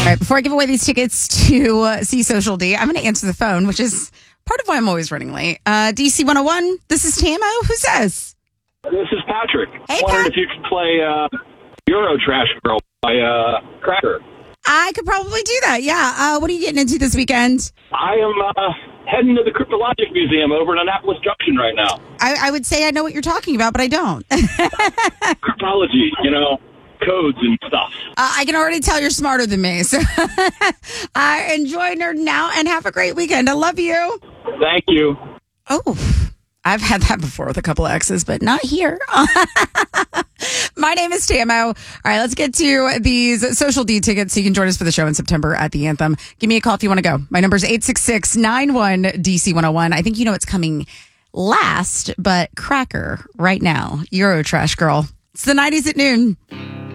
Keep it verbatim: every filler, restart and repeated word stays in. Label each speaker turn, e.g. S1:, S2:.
S1: right, before I give away these tickets to uh, see Social D, I'm going to answer the phone, which is part of why I'm always running late. Uh, D C one oh one, this is Tamo. Who's this?
S2: This is Patrick.
S1: Hey,
S2: I wondered
S1: Pat.
S2: if you could play uh, Euro Trash Girl by uh, Cracker.
S1: I could probably do that, yeah. Uh, what are you getting into this weekend?
S2: I am uh, heading to the Cryptologic Museum over in Annapolis Junction right now.
S1: I, I would say I know what you're talking about, but I don't. uh,
S2: Cryptology, you know, codes and stuff.
S1: I can already tell you're smarter than me. So uh, enjoy Nerd Now and have a great weekend. I love you.
S2: Thank you.
S1: Oh, I've had that before with a couple of exes, but not here. My name is Tamo. All right, let's get to these Social D tickets so you can join us for the show in September at the Anthem. Give me a call if you want to go. My number is eight six six, nine one, D C one oh one. I think you know it's coming last, but Cracker right now. Euro Trash Girl. It's the nineties at noon.